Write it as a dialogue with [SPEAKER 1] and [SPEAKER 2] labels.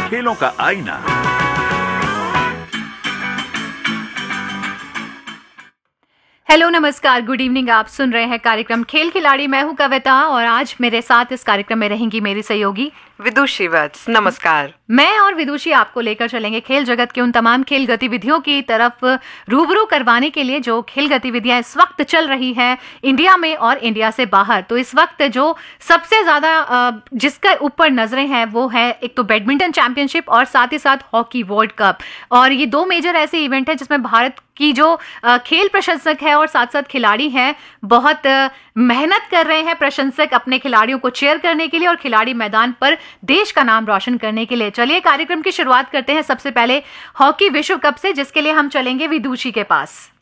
[SPEAKER 1] खेलों का आईना।
[SPEAKER 2] हेलो, नमस्कार, गुड इवनिंग। आप सुन रहे हैं कार्यक्रम खेल खिलाड़ी। मैं हूं कविता और आज मेरे साथ इस कार्यक्रम में रहेंगी मेरी सहयोगी
[SPEAKER 3] विदुषी वत्स। नमस्कार।
[SPEAKER 2] मैं और विदुषी आपको लेकर चलेंगे खेल जगत के उन तमाम खेल गतिविधियों की तरफ रूबरू करवाने के लिए जो खेल गतिविधियां इस वक्त चल रही हैं इंडिया में और इंडिया से बाहर। तो इस वक्त जो सबसे ज्यादा जिसके ऊपर नजरें हैं वो है एक तो बैडमिंटन चैंपियनशिप और साथ ही साथ हॉकी वर्ल्ड कप। और ये दो मेजर ऐसे इवेंट हैं जिसमें भारत की जो खेल प्रशंसक है और साथ साथ खिलाड़ी हैं बहुत मेहनत कर रहे हैं प्रशंसक अपने खिलाड़ियों को चेयर करने के लिए और खिलाड़ी मैदान पर देश का नाम रोशन करने के लिए। चलिए कार्यक्रम की शुरुआत करते हैं सबसे पहले हॉकी विश्व कप से, जिसके लिए हम चलेंगे विदुषी के पास।